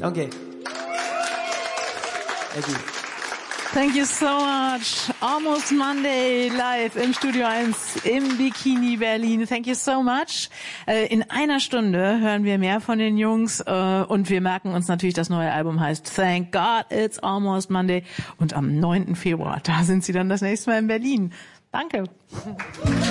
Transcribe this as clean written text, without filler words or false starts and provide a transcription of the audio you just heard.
Okay. Thank you so much. Almost Monday live im Studio 1 im Bikini Berlin. Thank you so much. In einer Stunde hören wir mehr von den Jungs und wir merken uns natürlich, das neue Album heißt Thank God It's Almost Monday und am 9. Februar, da sind sie dann das nächste Mal in Berlin. Danke.